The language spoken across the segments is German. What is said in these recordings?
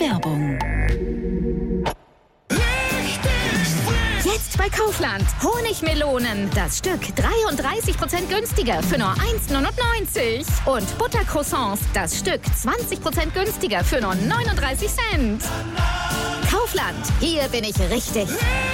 Werbung. Jetzt bei Kaufland. Honigmelonen. Das Stück 33% günstiger für nur 1,99 €. Und Buttercroissants. Das Stück 20% günstiger für nur 39 Cent. Kaufland. Hier bin ich richtig.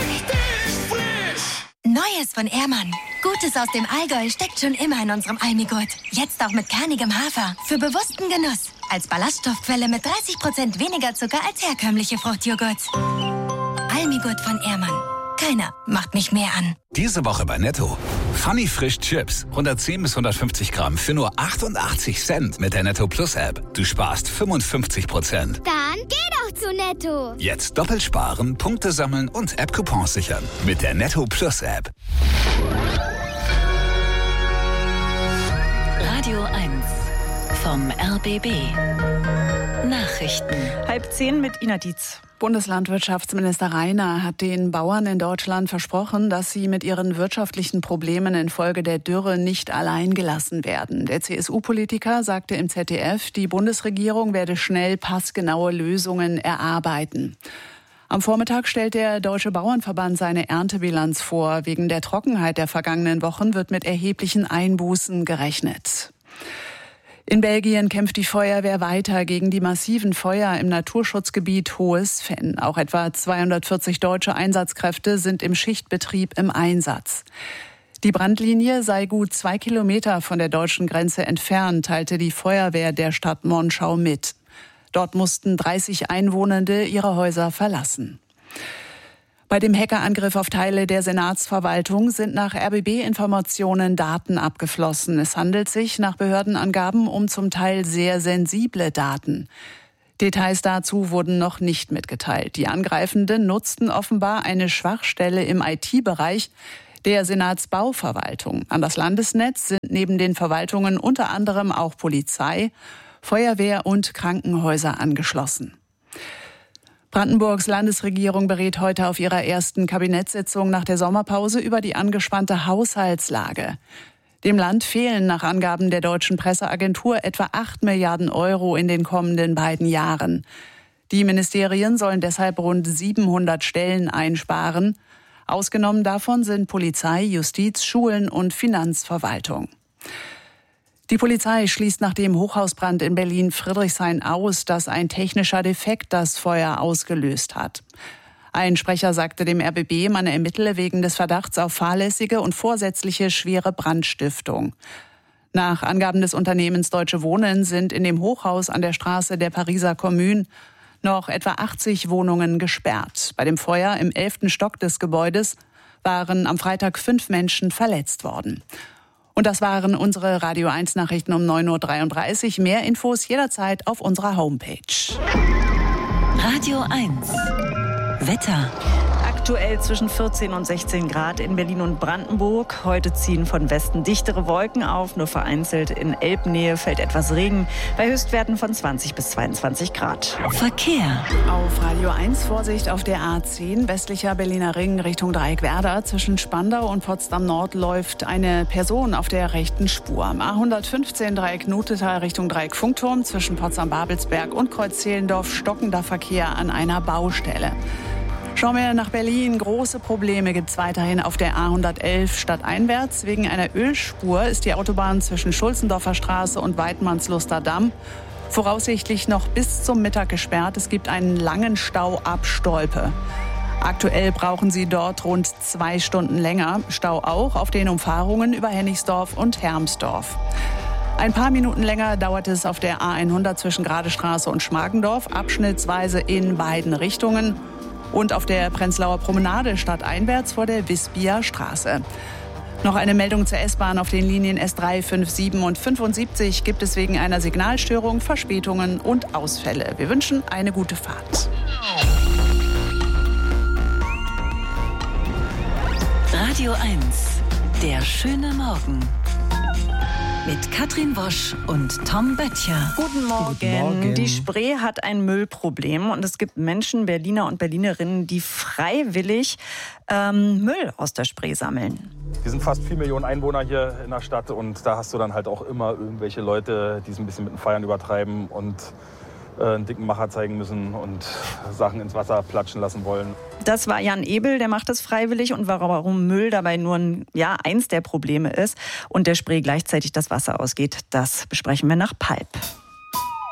Neues von Ehrmann. Gutes aus dem Allgäu steckt schon immer in unserem Almigurt. Jetzt auch mit kernigem Hafer. Für bewussten Genuss. Als Ballaststoffquelle mit 30% weniger Zucker als herkömmliche Fruchtjoghurt. Almigurt von Ehrmann. Keiner macht mich mehr an. Diese Woche bei Netto. Funny Frisch Chips. 110 bis 150 Gramm für nur 88 Cent mit der Netto Plus App. Du sparst 55%. Dann geh doch zu Netto. Jetzt doppelt sparen, Punkte sammeln und App-Coupons sichern. Mit der Netto Plus App. Radio 1 vom RBB. Nachrichten. 9:30 mit Ina Dietz. Bundeslandwirtschaftsminister Reiner hat den Bauern in Deutschland versprochen, dass sie mit ihren wirtschaftlichen Problemen infolge der Dürre nicht allein gelassen werden. Der CSU-Politiker sagte im ZDF, die Bundesregierung werde schnell passgenaue Lösungen erarbeiten. Am Vormittag stellt der Deutsche Bauernverband seine Erntebilanz vor. Wegen der Trockenheit der vergangenen Wochen wird mit erheblichen Einbußen gerechnet. In Belgien kämpft die Feuerwehr weiter gegen die massiven Feuer im Naturschutzgebiet Hohes Venn. Auch etwa 240 deutsche Einsatzkräfte sind im Schichtbetrieb im Einsatz. Die Brandlinie sei gut 2 Kilometer von der deutschen Grenze entfernt, teilte die Feuerwehr der Stadt Monschau mit. Dort mussten 30 Einwohnende ihre Häuser verlassen. Bei dem Hackerangriff auf Teile der Senatsverwaltung sind nach RBB-Informationen Daten abgeflossen. Es handelt sich nach Behördenangaben um zum Teil sehr sensible Daten. Details dazu wurden noch nicht mitgeteilt. Die Angreifenden nutzten offenbar eine Schwachstelle im IT-Bereich der Senatsbauverwaltung. An das Landesnetz sind neben den Verwaltungen unter anderem auch Polizei, Feuerwehr und Krankenhäuser angeschlossen. Brandenburgs Landesregierung berät heute auf ihrer ersten Kabinettssitzung nach der Sommerpause über die angespannte Haushaltslage. Dem Land fehlen nach Angaben der deutschen Presseagentur etwa 8 Milliarden € in den kommenden beiden Jahren. Die Ministerien sollen deshalb rund 700 Stellen einsparen. Ausgenommen davon sind Polizei, Justiz, Schulen und Finanzverwaltung. Die Polizei schließt nach dem Hochhausbrand in Berlin-Friedrichshain aus, dass ein technischer Defekt das Feuer ausgelöst hat. Ein Sprecher sagte dem RBB, man ermittele wegen des Verdachts auf fahrlässige und vorsätzliche schwere Brandstiftung. Nach Angaben des Unternehmens Deutsche Wohnen sind in dem Hochhaus an der Straße der Pariser Commune noch etwa 80 Wohnungen gesperrt. Bei dem Feuer im 11. Stock des Gebäudes waren am Freitag 5 Menschen verletzt worden. Und das waren unsere Radio 1 Nachrichten um 9:33 Uhr. Mehr Infos jederzeit auf unserer Homepage. Radio 1 Wetter. Aktuell zwischen 14 und 16 Grad in Berlin und Brandenburg. Heute ziehen von Westen dichtere Wolken auf. Nur vereinzelt in Elbnähe fällt etwas Regen. Bei Höchstwerten von 20 bis 22 Grad. Verkehr. Auf Radio 1 Vorsicht auf der A10, westlicher Berliner Ring Richtung Dreieckwerder. Zwischen Spandau und Potsdam Nord läuft eine Person auf der rechten Spur. A115 Dreieck Nutetal Richtung Dreieck Funkturm. Zwischen Potsdam-Babelsberg und Kreuz-Zehlendorf stockender Verkehr an einer Baustelle. Schauen wir nach Berlin. Große Probleme gibt es weiterhin auf der A111 stadteinwärts. Wegen einer Ölspur ist die Autobahn zwischen Schulzendorfer Straße und Weidmannsluster Damm voraussichtlich noch bis zum Mittag gesperrt. Es gibt einen langen Stau ab Stolpe. Aktuell brauchen Sie dort rund 2 Stunden länger. Stau auch auf den Umfahrungen über Hennigsdorf und Hermsdorf. Ein paar Minuten länger dauert es auf der A100 zwischen Gradestraße und Schmargendorf, abschnittsweise in beiden Richtungen. Und auf der Prenzlauer Promenade stadteinwärts vor der Wispia Straße. Noch eine Meldung zur S-Bahn auf den Linien S3, 5, 7 und 75 gibt es wegen einer Signalstörung Verspätungen und Ausfälle. Wir wünschen eine gute Fahrt. Radio 1, der schöne Morgen. Mit Katrin Wosch und Tom Böttcher. Guten Morgen. Guten Morgen. Die Spree hat ein Müllproblem und es gibt Menschen, Berliner und Berlinerinnen, die freiwillig Müll aus der Spree sammeln. Wir sind fast 4 Millionen Einwohner hier in der Stadt und da hast du dann halt auch immer irgendwelche Leute, die es ein bisschen mit den Feiern übertreiben und einen dicken Macher zeigen müssen und Sachen ins Wasser platschen lassen wollen. Das war Jan Ebel, der macht das freiwillig und warum Müll dabei nur eins der Probleme ist und der Spree gleichzeitig das Wasser ausgeht, das besprechen wir nach Palp.